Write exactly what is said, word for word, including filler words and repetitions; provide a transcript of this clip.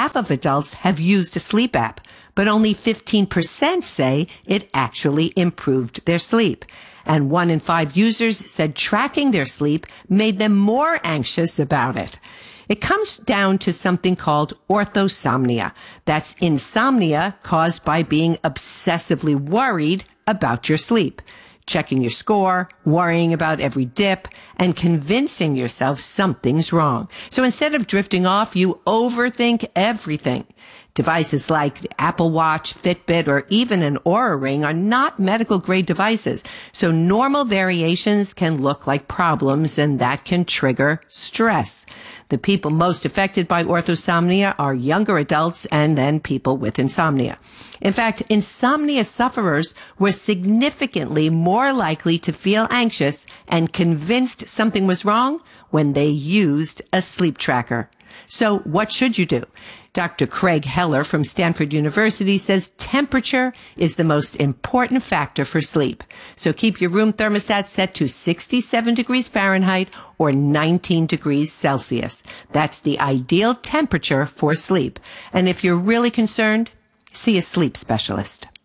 half of adults have used a sleep app, but only fifteen percent say it actually improved their sleep. And one in five users said tracking their sleep made them more anxious about it. It comes down to something called orthosomnia. That's insomnia caused by being obsessively worried about your sleep. Checking your score, worrying about every dip, and convincing yourself something's wrong. So instead of drifting off, you overthink everything. Devices like the Apple Watch, Fitbit, or even an Oura Ring are not medical-grade devices, so normal variations can look like problems, and that can trigger stress. The people most affected by orthosomnia are younger adults and then people with insomnia. In fact, insomnia sufferers were significantly more likely to feel anxious and convinced something was wrong when they used a sleep tracker. So what should you do? Doctor Craig Heller from Stanford University says temperature is the most important factor for sleep. So keep your room thermostat set to sixty-seven degrees Fahrenheit or nineteen degrees Celsius. That's the ideal temperature for sleep. And if you're really concerned, see a sleep specialist.